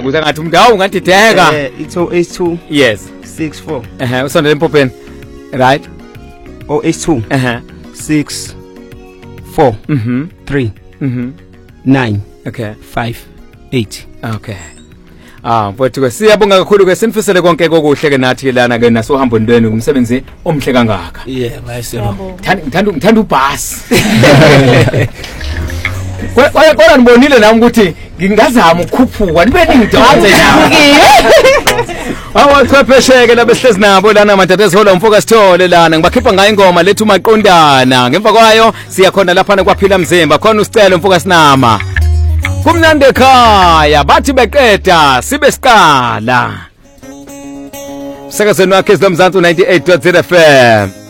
Kuze ngathi umndawo ngadideka. It's 082 Yes. 64. Usondele empopeni. Right? 082 64 3 9 Okay. 5 8. Okay. Mfowethu ke siyabonga kakhulu ke sinifisele konke okuhle ke nathi lana ke naso hambo ndweni kumsebenzi omhle kangaka. Yeah, bayisela. Ngithanda ubhasi. Kodwa nibonile nami ukuthi ngingazama ukukhuphuka nibe ningidaze nami. Awachwephesheke labehlezi nabo lana madatha hola umfoka sithole lana ngibakhipha ngayo ingoma lethu maqondana ngemva kwayo siyakhona lapha kwaphila mzimba khona usicelo umfoka sinama. Kumnandi ekhaya bathi beqeda sibe siqala. Sakazweni wakhe eZomzansi 98.0 FM.